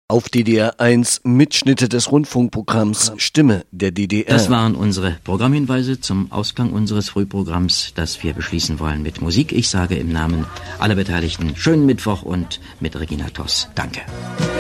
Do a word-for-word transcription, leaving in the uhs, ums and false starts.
Auf D D R eins Mitschnitte des Rundfunkprogramms Stimme der D D R. Das waren unsere Programmhinweise zum Ausgang unseres Frühprogramms, das wir beschließen wollen mit Musik. Ich sage im Namen aller Beteiligten schönen Mittwoch und mit Regina Toss. Danke.